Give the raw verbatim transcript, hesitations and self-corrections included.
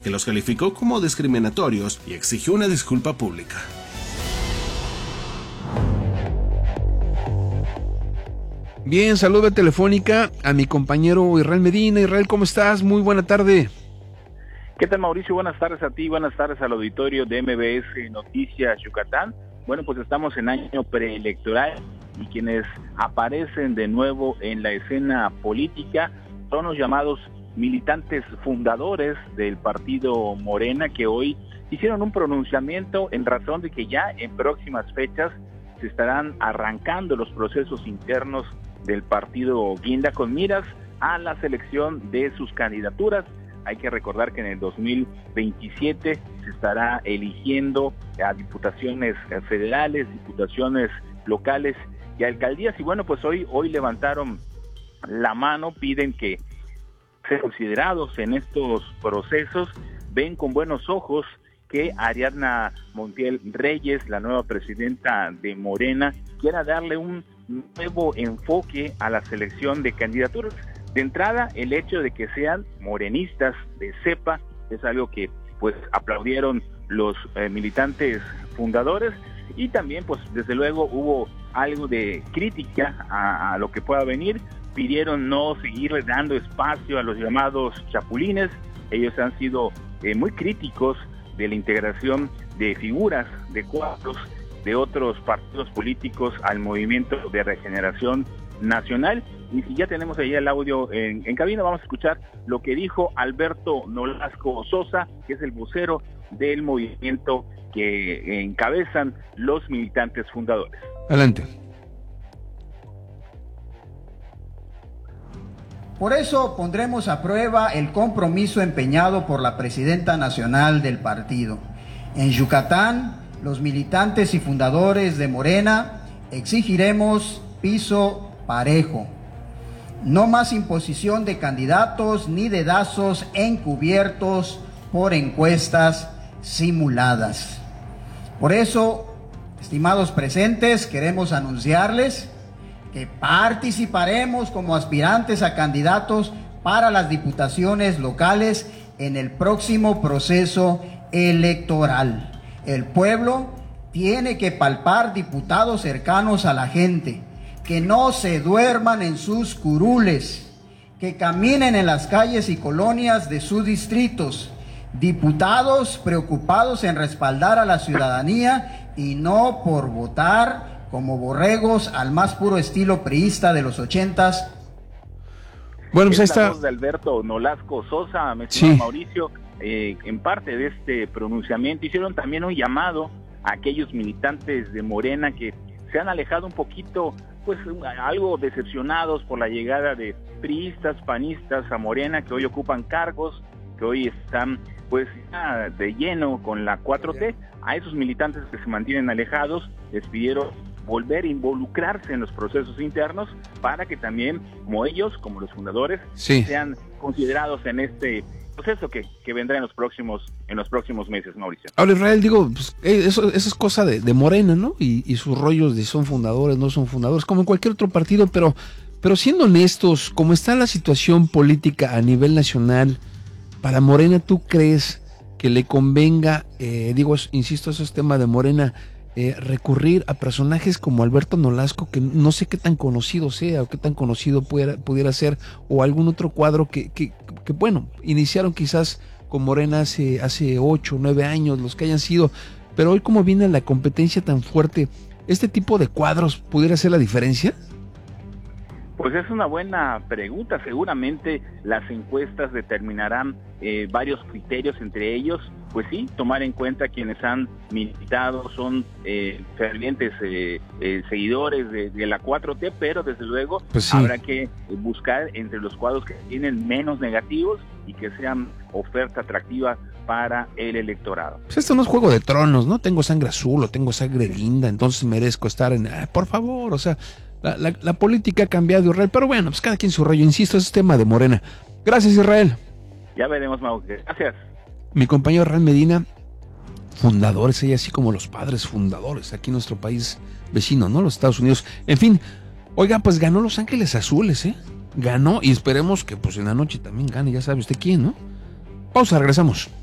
que los calificó como discriminatorios y exigió una disculpa pública. Bien, saludo telefónica a mi compañero Israel Medina. Israel, ¿cómo estás? Muy buena tarde. ¿Qué tal, Mauricio? Buenas tardes a ti, buenas tardes al auditorio de M B S Noticias Yucatán. Bueno, pues estamos en año preelectoral y quienes aparecen de nuevo en la escena política son los llamados militantes fundadores del partido Morena, que hoy hicieron un pronunciamiento en razón de que ya en próximas fechas se estarán arrancando los procesos internos del partido Guinda con miras a la selección de sus candidaturas. Hay que recordar que en el dos mil veintisiete se estará eligiendo a diputaciones federales, diputaciones locales y alcaldías. Y bueno, pues hoy, hoy levantaron la mano, piden que sean considerados en estos procesos, ven con buenos ojos que Ariadna Montiel Reyes, la nueva presidenta de Morena, quiera darle un nuevo enfoque a la selección de candidaturas. De entrada, el hecho de que sean morenistas de cepa es algo que pues aplaudieron los eh, militantes fundadores, y también pues desde luego hubo algo de crítica a, a lo que pueda venir. Pidieron no seguirle dando espacio a los llamados chapulines. Ellos han sido eh, muy críticos de la integración de figuras, de cuadros de otros partidos políticos al Movimiento de Regeneración Nacional. Y si ya tenemos ahí el audio en, en cabina, vamos a escuchar lo que dijo Alberto Nolasco Sosa, que es el vocero del movimiento que encabezan los militantes fundadores. Adelante. Por eso pondremos a prueba el compromiso empeñado por la presidenta nacional del partido. En Yucatán, los militantes y fundadores de Morena exigiremos piso parejo. No más imposición de candidatos ni dedazos encubiertos por encuestas simuladas. Por eso, estimados presentes, queremos anunciarles que participaremos como aspirantes a candidatos para las diputaciones locales en el próximo proceso electoral. El pueblo tiene que palpar diputados cercanos a la gente, que no se duerman en sus curules, que caminen en las calles y colonias de sus distritos, diputados preocupados en respaldar a la ciudadanía y no por votar como borregos al más puro estilo priista de los ochentas. Bueno, pues ahí está. La voz de Alberto Nolasco Sosa, me sí. Mauricio, eh, en parte de este pronunciamiento hicieron también un llamado a aquellos militantes de Morena que se han alejado un poquito, pues algo decepcionados por la llegada de priistas, panistas a Morena, que hoy ocupan cargos, que hoy están pues ya de lleno con la cuatro T. A esos militantes que se mantienen alejados les pidieron volver a involucrarse en los procesos internos para que también, como ellos, como los fundadores, sí. sean considerados en este proceso que, que vendrá en los próximos en los próximos meses, Mauricio. Ahora, Israel, digo, pues, eso, eso es cosa de, de Morena, ¿no? Y, y sus rollos de son fundadores, no son fundadores, como en cualquier otro partido, pero, pero siendo honestos, como está la situación política a nivel nacional, para Morena, ¿tú crees que le convenga, eh, digo, insisto, eso es tema de Morena, eh, recurrir a personajes como Alberto Nolasco, que no sé qué tan conocido sea o qué tan conocido pudiera, pudiera ser, o algún otro cuadro que, que, que bueno, iniciaron quizás con Morena hace, hace ocho, nueve años, los que hayan sido, pero hoy como viene la competencia tan fuerte, ¿este tipo de cuadros pudiera hacer la diferencia? Pues es una buena pregunta. Seguramente las encuestas determinarán eh, varios criterios, entre ellos, pues sí, tomar en cuenta quienes han militado, son eh, fervientes eh, eh, seguidores de, de la cuatro T, pero desde luego pues sí. habrá que buscar entre los cuadros que tienen menos negativos y que sean oferta atractiva para el electorado. Pues esto no es Juego de Tronos, ¿no? Tengo sangre azul o tengo sangre linda, entonces merezco estar en... Ah, por favor, o sea... La, la, la política ha cambiado, Israel, pero bueno, pues cada quien su rollo, insisto, ese es tema de Morena. Gracias, Israel. Ya veremos, Mau. Gracias. Mi compañero Israel Medina, fundadores, ella así como los padres fundadores aquí en nuestro país vecino, ¿no? Los Estados Unidos. En fin, oiga, pues ganó Los Ángeles Azules, ¿eh? Ganó y esperemos que pues en la noche también gane, ya sabe usted quién, ¿no? Pausa, regresamos.